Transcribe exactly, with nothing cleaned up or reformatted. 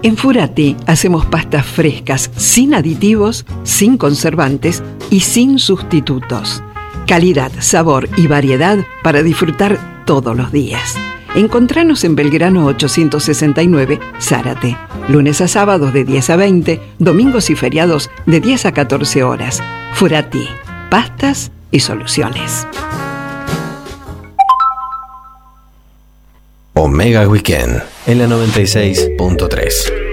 En Furati hacemos pastas frescas, sin aditivos, sin conservantes y sin sustitutos. Calidad, sabor y variedad para disfrutar todos los días. Encontranos en Belgrano ochocientos sesenta y nueve, Zárate. Lunes a sábados de diez a veinte, domingos y feriados de diez a catorce horas. Furati, pastas y soluciones. Omega Weekend en la noventa y seis punto tres.